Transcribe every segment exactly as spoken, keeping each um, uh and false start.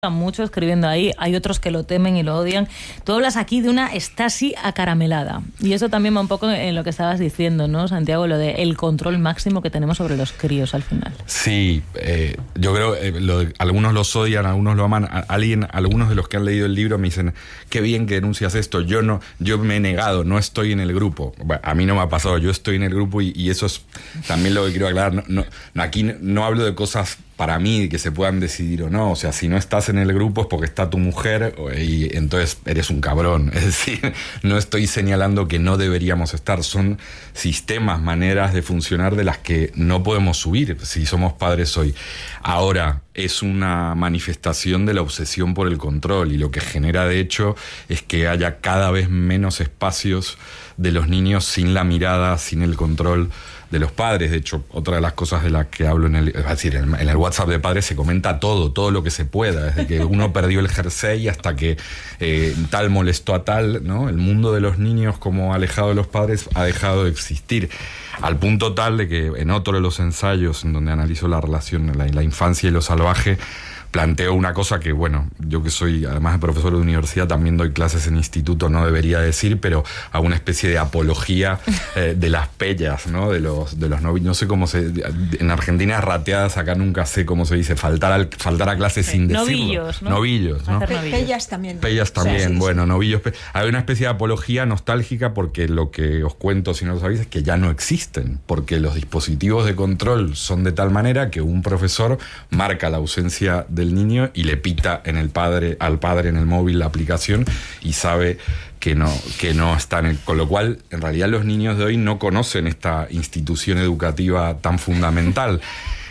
mucho escribiendo ahí, hay otros que lo temen y lo odian. Tú hablas aquí de una Stasi acaramelada, y eso también va un poco en lo que estabas diciendo, ¿no, Santiago? Lo de el control máximo que tenemos sobre los críos al final. Sí, eh, yo creo eh, lo, algunos los odian, algunos lo aman. A, alguien, algunos de los que han leído el libro me dicen, qué bien que denuncias esto. Yo no, yo me he negado, no estoy en el grupo. Bueno, a mí no me ha pasado, yo estoy en el grupo y, y eso es también lo que quiero aclarar. No, no, no, aquí no, no hablo de cosas para mí que se puedan decidir o no. O sea, si no estás en el grupo es porque está tu mujer y entonces eres un cabrón. Es decir, no estoy señalando que no deberíamos estar. Son sistemas, maneras de funcionar de las que no podemos subir si somos padres hoy. Ahora, es una manifestación de la obsesión por el control, y lo que genera de hecho es que haya cada vez menos espacios de los niños sin la mirada, sin el control de los padres. De hecho, otra de las cosas de las que hablo en el, es decir, en el WhatsApp de padres se comenta todo, todo lo que se pueda, desde que uno perdió el jersey hasta que eh, tal molestó a tal, ¿no? El mundo de los niños como alejado de los padres ha dejado de existir, al punto tal de que en otro de los ensayos en donde analizo la relación, la, la infancia y lo salvaje, planteo una cosa que, bueno, yo que soy, además de profesor de universidad, también doy clases en instituto, no debería decir, pero a una especie de apología eh, de las pellas, ¿no? De los, de los novillos. No sé cómo se... En Argentina es rateadas, acá nunca sé cómo se dice, faltar, al, faltar a clases sí, sin decirlo. Novillos, ¿no? Novillos, ¿no? Pellas también. Pellas también, sí, sí, bueno, sí. novillos. Hay una especie de apología nostálgica porque lo que os cuento, si no lo sabéis, es que ya no existen, porque los dispositivos de control son de tal manera que un profesor marca la ausencia de del niño y le pita en el padre, al padre en el móvil la aplicación y sabe que no, que no está en el... Con lo cual, en realidad los niños de hoy no conocen esta institución educativa tan fundamental.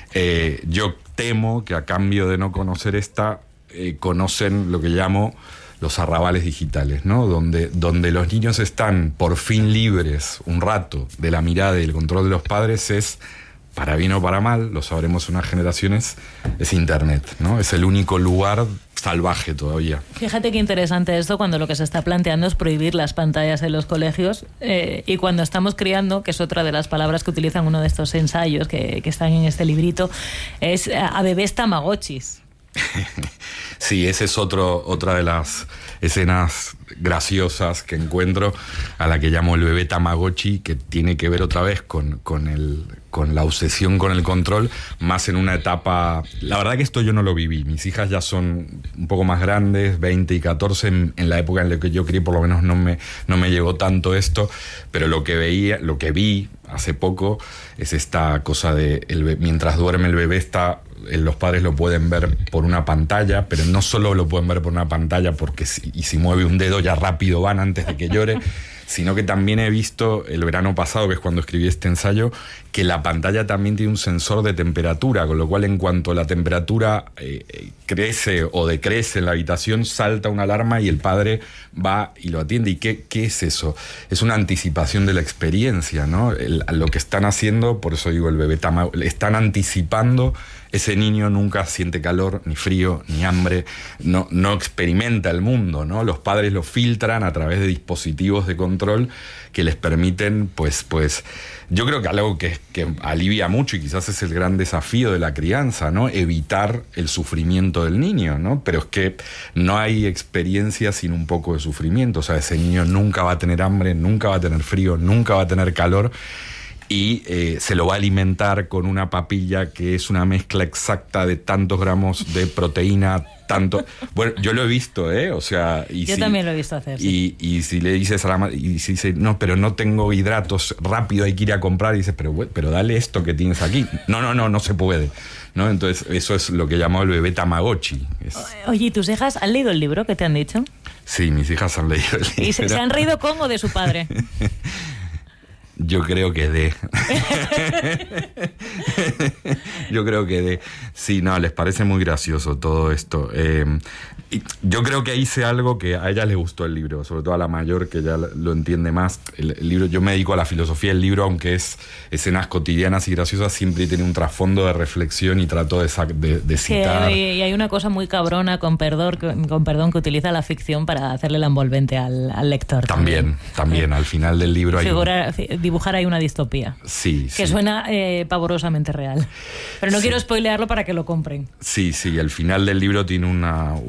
Eh, yo temo que a cambio de no conocer esta, eh, conocen lo que llamo los arrabales digitales, ¿no? Donde, donde los niños están por fin libres un rato de la mirada y el control de los padres es... para bien o para mal, lo sabremos en unas generaciones, es Internet, ¿no? Es el único lugar salvaje todavía. Fíjate qué interesante esto cuando lo que se está planteando es prohibir las pantallas en los colegios eh, y cuando estamos criando, que es otra de las palabras que utilizan uno de estos ensayos que, que están en este librito, es a bebés tamagotchis. Sí, esa es otro, otra de las escenas graciosas que encuentro, a la que llamo el bebé tamagotchi, que tiene que ver otra vez con, con, el, con la obsesión con el control, más en una etapa... La verdad que esto yo no lo viví, mis hijas ya son un poco más grandes, veinte y catorce, en, en la época en la que yo crié por lo menos no me, no me llegó tanto esto, pero lo que veía, lo que vi hace poco es esta cosa de el, mientras duerme el bebé está... los padres lo pueden ver por una pantalla, pero no solo lo pueden ver por una pantalla porque si, y si mueve un dedo ya rápido van antes de que llore, sino que también he visto el verano pasado, que es cuando escribí este ensayo, que la pantalla también tiene un sensor de temperatura, con lo cual en cuanto la temperatura eh, crece o decrece en la habitación, salta una alarma y el padre va y lo atiende. ¿Y qué, qué es eso? Es una anticipación de la experiencia, ¿no? El, lo que están haciendo, por eso digo el bebé tama, están anticipando. Ese niño nunca siente calor, ni frío, ni hambre, no, no experimenta el mundo, ¿no? Los padres lo filtran a través de dispositivos de control que les permiten, pues, pues yo creo que algo que, que alivia mucho y quizás es el gran desafío de la crianza, ¿no? Evitar el sufrimiento del niño, ¿no? Pero es que no hay experiencia sin un poco de sufrimiento. O sea, ese niño nunca va a tener hambre, nunca va a tener frío, nunca va a tener calor. Y eh, se lo va a alimentar con una papilla que es una mezcla exacta de tantos gramos de proteína, tanto... Bueno, yo lo he visto, ¿eh? O sea... Y yo si, también lo he visto hacer, sí. Y, y si le dices a la madre... Y si dice, no, pero no tengo hidratos, rápido hay que ir a comprar. Y dices, pero, pero dale esto que tienes aquí. No, no, no, no se puede, ¿no? Entonces, eso es lo que llamamos el bebé tamagotchi. Es... Oye, ¿y tus hijas han leído el libro que te han dicho? Sí, mis hijas han leído el libro. ¿Y se, se han reído con o de su padre? Yo creo que de. Yo creo que de. Sí, no, les parece muy gracioso todo esto. Eh, y yo creo que hice algo que a ella le gustó el libro, sobre todo a la mayor, que ya lo entiende más. El, el libro, yo me dedico a la filosofía. El libro, aunque es escenas cotidianas y graciosas, siempre tiene un trasfondo de reflexión y trato de, de, de citar. Sí, y hay una cosa muy cabrona, con perdón, con, con perdón, que utiliza la ficción para hacerle la envolvente al, al lector. También, también. también. Al final del libro hay. Figura, un... dibujar ahí una distopía. Sí, que sí. suena eh, pavorosamente real. Pero no Sí. quiero spoilearlo para que lo compren. Sí, sí, el final del libro tiene una,